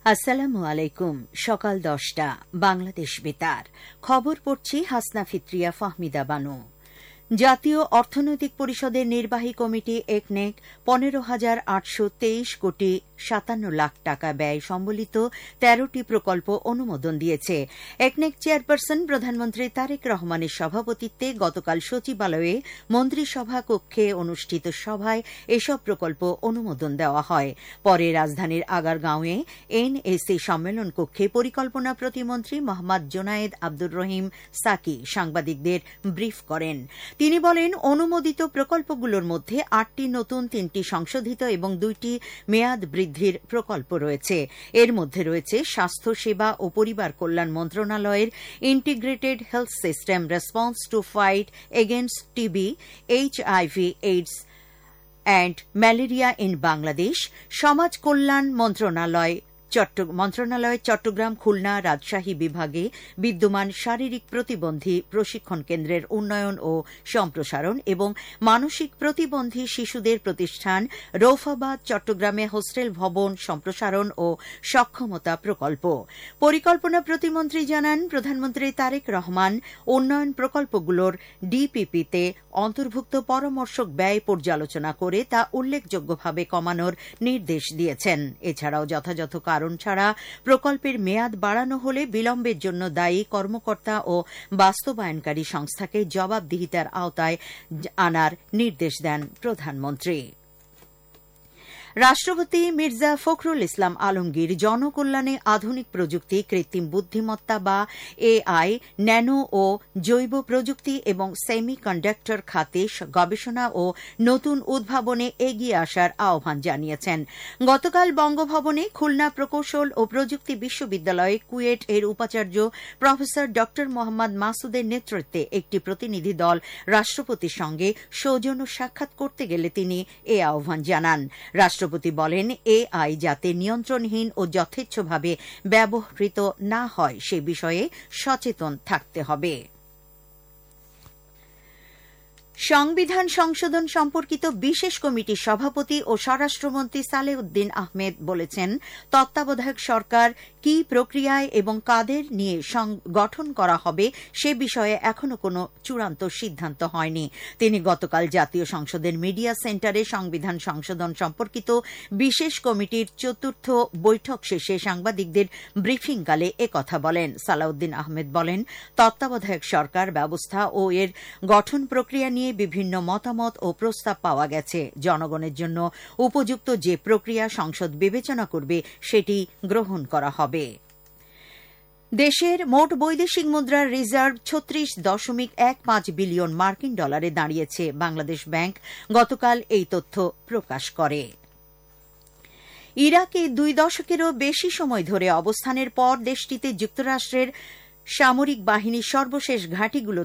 আসসালামু আলাইকুম। সকাল 10টা বাংলাদেশ বেতার খবর পড়ছি হাসনা ফিত্রিয়া ফাহমিদা বানু। জাতীয় অর্থনৈতিক পরিষদের নির্বাহী কমিটি একনেক 15,823 কোটি 57 লাখ টাকা ব্যয় সম্বলিত 13টি প্রকল্প অনুমোদন দিয়েছে। একনেক চেয়ারপারসন প্রধানমন্ত্রী তারেক রহমানের সভাপতিত্বে গতকাল সচিবালয়ে মন্ত্রিসভা কক্ষে অনুষ্ঠিত সভায় এসব প্রকল্প অনুমোদন দেওয়া হয়। পরে রাজধানীর আগারগাঁওয়ে এনএসি সম্মেলন কক্ষে পরিকল্পনা প্রতিমন্ত্রী মোহাম্মদ জোনায়েদ আব্দুর রহিম সাকি সাংবাদিকদের ব্রিফ করেন। তিনি বলেন, অনুমোদিত প্রকল্পগুলোর মধ্যে 8টি নতুন, 3টি সংশোধিত এবং 2টি মেয়াদ বৃদ্ধির প্রকল্প রয়েছে। এর মধ্যে রয়েছে স্বাস্থ্যসেবা ও পরিবার কল্যাণ মন্ত্রণালয়ের integrated health system response to fight against TB, HIV, AIDS and malaria in Bangladesh, সমাজ কল্যাণ মন্ত্রণালয় চট্টগ্রাম, খুলনা, রাজশাহী বিভাগে বিদ্যমান শারীরিক প্রতিবন্ধী প্রশিক্ষণ কেন্দ্রের উন্নয়ন ও সম্প্রসারণ এবং মানসিক প্রতিবন্ধী শিশুদের প্রতিষ্ঠান রৌফাবাদ, চট্টগ্রামে হোস্টেল ভবন সম্প্রসারণ ও সক্ষমতা প্রকল্প। পরিকল্পনা প্রতিমন্ত্রী জানান, প্রধানমন্ত্রী তারেক রহমান উন্নয়ন প্রকল্পগুলোর ডিপিপিতে অন্তর্ভুক্ত পরামর্শক ব্যয় পর্যালোচনা করে তা উল্লেখযোগ্যভাবে কমানোর নির্দেশ দিয়েছেন। এছাড়াও যথাযথ কারণ ছাড়া প্রকল্পের মেয়াদ বাড়ানো হলে বিলম্বের জন্য দায়ী কর্মকর্তা ও বাস্তবায়নকারী সংস্থাকে জবাবদিহিতার আওতায় আনার নির্দেশ দেন প্রধানমন্ত্রী। রাষ্ট্রপতি মির্জা ফখরুল ইসলাম আলমগীর জনকল্যাণে আধুনিক প্রযুক্তি, কৃত্রিম বুদ্ধিমত্তা বা AI, ন্যানো ও জৈব প্রযুক্তি এবং সেমি কন্ডাক্টর খাতে গবেষণা ও নতুন উদ্ভাবনে এগিয়ে আসার আহ্বান জানিয়েছেন। গতকাল বঙ্গভবনে খুলনা প্রকৌশল ও প্রযুক্তি বিশ্ববিদ্যালয়ে কুয়েট এর উপাচার্য প্রফেসর ড মোহাম্মদ মাসুদের নেতৃত্বে একটি প্রতিনিধি দল রাষ্ট্রপতির সঙ্গে সৌজন্য সাক্ষাৎ করতে গেলে তিনি এ আহ্বান জানান। রাষ্ট্রপতি বলেন, AI যাতে নিয়ন্ত্রণহীন ও যথেচ্ছভাবে ব্যবহৃত না হয় সে বিষয়ে সচেতন থাকতে হবে। সংবিধান সংশোধন সম্পর্কিত বিশেষ কমিটির সভাপতি ও স্বরাষ্ট্রমন্ত্রী সালেউদ্দিন আহমেদ বলেছেন, তত্ত্বাবধায়ক সরকার কি প্রক্রিয়ায় এবং কাদের নিয়ে গঠন করা হবে সে বিষয়ে এখনো কোনো চূড়ান্ত সিদ্ধান্ত হয়নি। তিনি গতকাল জাতীয় সংসদের মিডিয়া সেন্টারে সংবিধান সংশোধন সম্পর্কিত বিশেষ কমিটির 4র্থ বৈঠক শেষে সাংবাদিকদের ব্রিফিংকালে একথা বলেন। সালাউদ্দিন আহমেদ বলেন, তত্ত্বাবধায়ক সরকার ব্যবস্থা ও এর গঠন প্রক্রিয়া নিয়ে বিভিন্ন মতামত ও প্রস্তাব পাওয়া গেছে। জনগণের জন্য উপযুক্ত যে প্রক্রিয়া সংসদ বিবেচনা করবে সেটি গ্রহণ করা হবে। দেশের মোট বৈদেশিক মুদ্রার রিজার্ভ 36.15 বিলিয়ন মার্কিন ডলারে দাঁড়িয়েছে। বাংলাদেশ ব্যাংক গতকাল এই তথ্য প্রকাশ করে। ইরাকে 2 দশকেরও বেশি সময় ধরে অবস্থানের পর দেশটিতে যুক্তরাষ্ট্রের সামরিক বাহিনীর সর্বশেষ ঘাঁটিগুলো